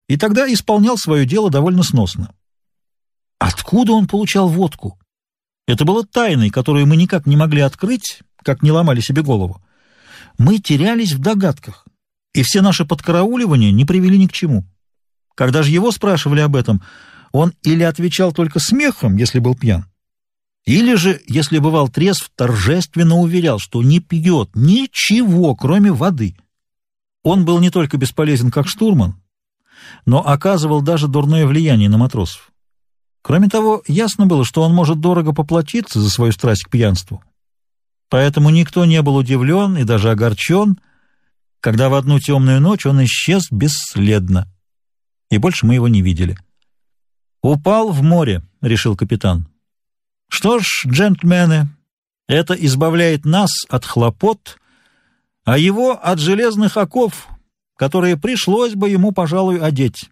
и тогда исполнял свое дело довольно сносно. Откуда он получал водку? Это было тайной, которую мы никак не могли открыть, как не ломали себе голову. Мы терялись в догадках, и все наши подкарауливания не привели ни к чему. Когда же его спрашивали об этом, он или отвечал только смехом, если был пьян, или же, если бывал трезв, торжественно уверял, что не пьет ничего, кроме воды. Он был не только бесполезен как штурман, но оказывал даже дурное влияние на матросов. Кроме того, ясно было, что он может дорого поплатиться за свою страсть к пьянству. Поэтому никто не был удивлен и даже огорчен, когда в одну темную ночь он исчез бесследно, и больше мы его не видели. «Упал в море», — решил капитан. «Что ж, джентльмены, это избавляет нас от хлопот, а его от железных оков, которые пришлось бы ему, пожалуй, одеть.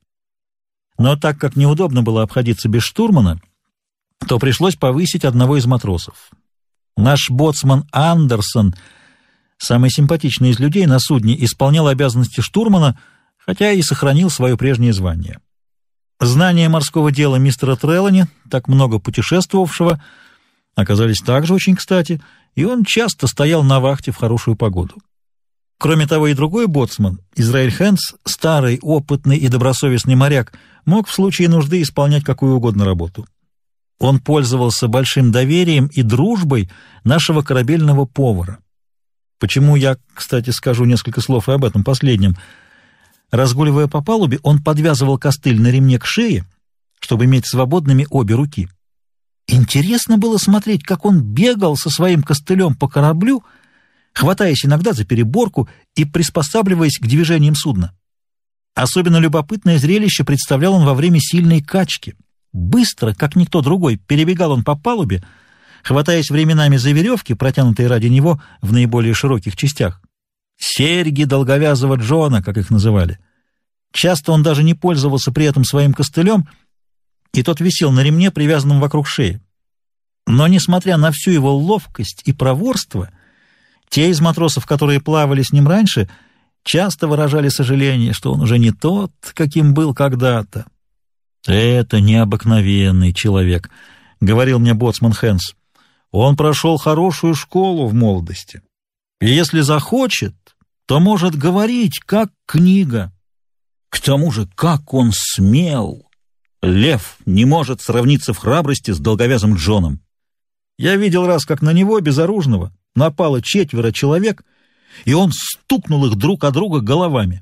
Но так как неудобно было обходиться без штурмана, то пришлось повысить одного из матросов. Наш боцман Андерсон, самый симпатичный из людей на судне, исполнял обязанности штурмана, хотя и сохранил свое прежнее звание. Знания морского дела мистера Трелани, так много путешествовавшего, оказались также очень кстати, и он часто стоял на вахте в хорошую погоду. Кроме того, и другой боцман, Израиль Хэнс, старый, опытный и добросовестный моряк, мог в случае нужды исполнять какую угодно работу. Он пользовался большим доверием и дружбой нашего корабельного повара. Почему я, кстати, скажу несколько слов и об этом последнем. Разгуливая по палубе, он подвязывал костыль на ремне к шее, чтобы иметь свободными обе руки. Интересно было смотреть, как он бегал со своим костылем по кораблю, хватаясь иногда за переборку и приспосабливаясь к движениям судна. Особенно любопытное зрелище представлял он во время сильной качки. Быстро, как никто другой, перебегал он по палубе, хватаясь временами за веревки, протянутые ради него в наиболее широких частях. «Серьги долговязого Джона», как их называли. Часто он даже не пользовался при этом своим костылем, и тот висел на ремне, привязанном вокруг шеи. Но, несмотря на всю его ловкость и проворство, те из матросов, которые плавали с ним раньше, часто выражали сожаление, что он уже не тот, каким был когда-то. «Это необыкновенный человек», — говорил мне боцман Хэнс. «Он прошел хорошую школу в молодости, и если захочет, то может говорить, как книга. К тому же, как он смел! Лев не может сравниться в храбрости с долговязым Джоном. Я видел раз, как на него, безоружного, напало 4 человек, и он стукнул их друг о друга головами.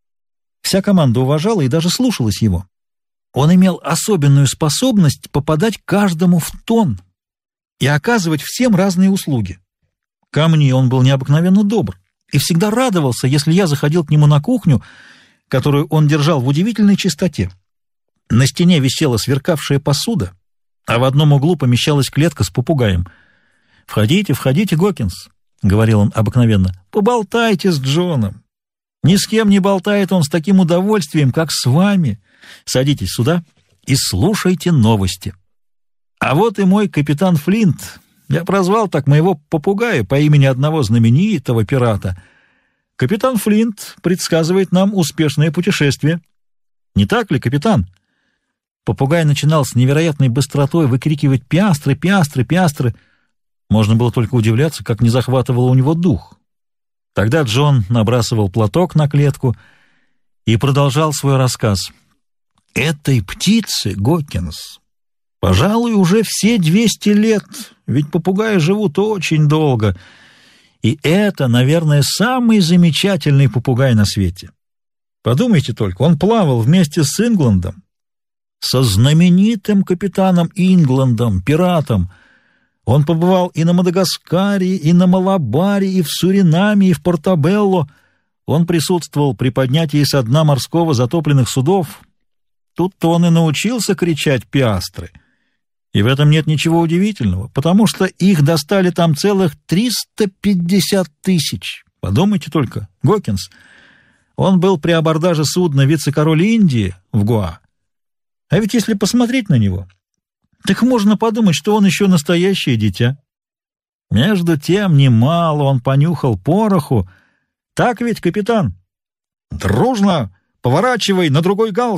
Вся команда уважала и даже слушалась его. Он имел особенную способность попадать каждому в тон и оказывать всем разные услуги. Ко мне он был необыкновенно добр и всегда радовался, если я заходил к нему на кухню, которую он держал в удивительной чистоте. На стене висела сверкавшая посуда, а в одном углу помещалась клетка с попугаем. «Входите, входите, Гокинс», — говорил он обыкновенно, — «поболтайте с Джоном. Ни с кем не болтает он с таким удовольствием, как с вами. Садитесь сюда и слушайте новости. А вот и мой капитан Флинт. Я прозвал так моего попугая по имени одного знаменитого пирата. Капитан Флинт предсказывает нам успешное путешествие. Не так ли, капитан?» Попугай начинал с невероятной быстротой выкрикивать «Пиастры, пиастры, пиастры». Можно было только удивляться, как не захватывало у него дух. Тогда Джон набрасывал платок на клетку и продолжал свой рассказ. «Этой птице, Гокинс, пожалуй, уже все 200 лет, ведь попугаи живут очень долго, и это, наверное, самый замечательный попугай на свете. Подумайте только, он плавал вместе с Ингландом, со знаменитым капитаном Ингландом, пиратом. Он побывал и на Мадагаскаре, и на Малабаре, и в Суринаме, и в Портобелло. Он присутствовал при поднятии со дна морского затопленных судов. Тут-то он и научился кричать «пиастры». И в этом нет ничего удивительного, потому что их достали там целых 350 тысяч. Подумайте только, Гокинс. Он был при абордаже судна вице-король Индии в Гоа. А ведь если посмотреть на него, так можно подумать, что он еще настоящее дитя. Между тем немало он понюхал пороху. Так ведь, капитан? Дружно поворачивай на другой галс.